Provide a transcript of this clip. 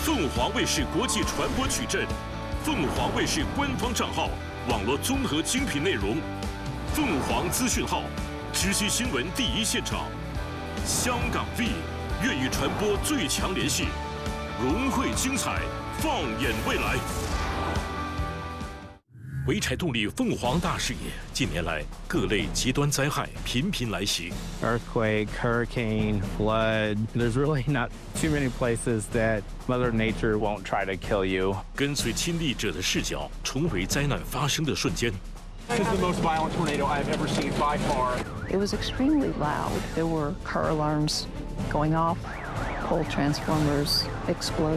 凤凰卫视国际传播矩阵，凤凰卫视官方账号，网络综合精品内容，凤凰资讯号，知悉新闻第一现场。香港 V 粤语传播最强联系，融汇精彩，放眼未来。潍柴动力凤凰大视野，近年来各类极端灾害频频来袭。 Earthquake, hurricane, flood. There's really not too many places that Mother Nature won't try to kill you. 跟随亲历者的视角，重回灾难发生的瞬间。 This is the most violent tornado I've ever seen by far. It was extremely loud. There were car alarms going off, pole transformers exploding.